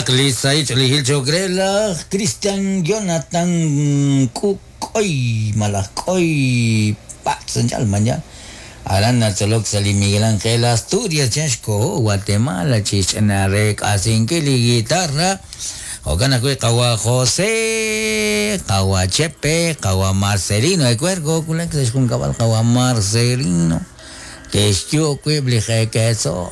Lisa Lihil Jogrela Christian Jonathan Kukoy Malakoy Patsanjal Manjal Alan Natsalok Sali Miguel Ángel Asturias Chasco Guatemala Chichanarek Asinkili Guitarra Okanakwe Kawa José Kawa Chepe Kawa Marcelino Ecuergo Kulak Seskun Kabal Kawa Marcelino Kestio Kweble Queso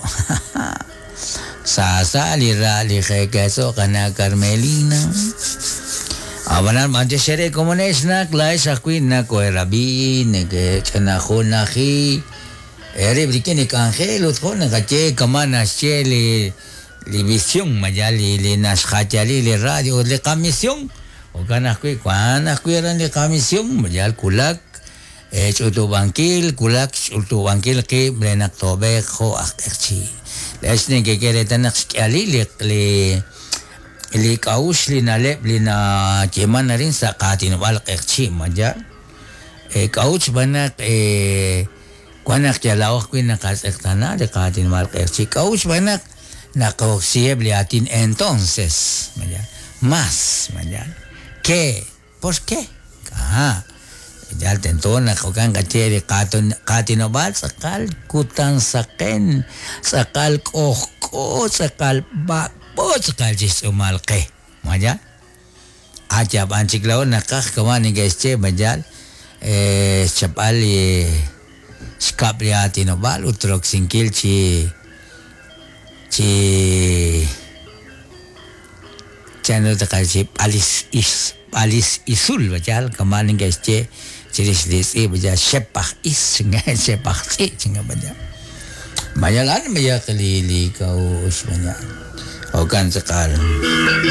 Sasa Lira Lige Queso Kana Carmelina Abanar Manchesere como Nesnak La Esa Queen Nako Erabi Neke Chanajonaji Erebrikene Cangel Utjona Gache Kamana Chele Livisión Mayali Le Nashachali Le Radio Le Comisión O Canasque Cuanasque eran Le Comisión Mayal Kulak Chutubanquil Kulak Chutubanquil que Brenak Tobejo Akchi Lesne que quiere tener Ali Le kaush lina lep lina kemana rin sa katin wal kekchi maja kauch banak kwanak jalawak kuin nakasektana de katin wal kekchi kauch banak nakausieb liatin entonces maja más maja ¿qué? ¿por qué? Ya tentón nakokan kachere katin wal sakal kutan saken sakal kohko sakal bak Bos kaljis umalke majal aja bancik lawan nakah kemana guys ce majal chapali skap liati no bal utrok singkil ci channel takal palis isul majal kemana guys ce ciris lisi majal sepah is sepah ci singa majal majalan majal kelili kau sebenarnya Okan sekali